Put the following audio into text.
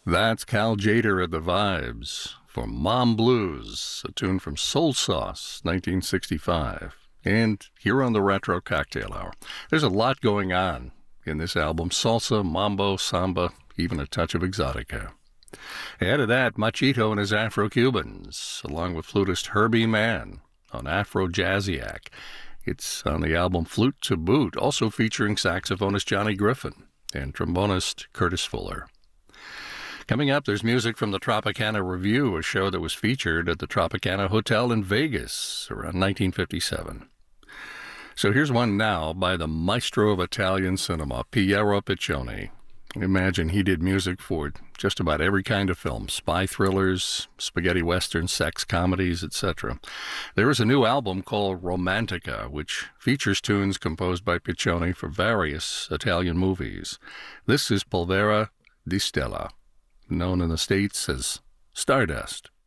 That's Cal Tjader at the Vibes for Mom Blues, a tune from Soul Sauce, 1965. And here on the Retro Cocktail Hour, there's a lot going on in this album: salsa, mambo, samba, even a touch of exotica. Ahead of that, Machito and his Afro-Cubans, along with flutist Herbie Mann on Afro Jazziac. It's on the album Flute to Boot, also featuring saxophonist Johnny Griffin and trombonist Curtis Fuller. Coming up, there's music from the Tropicana Review, a show that was featured at the Tropicana Hotel in Vegas around 1957. So here's one now by the maestro of Italian cinema, Piero Piccioni. Imagine he did music for just about every kind of film: spy thrillers, spaghetti westerns, sex comedies, etc. There is a new album called Romantica, which features tunes composed by Piccioni for various Italian movies. This is Polvere di Stella, known in the States as Stardust.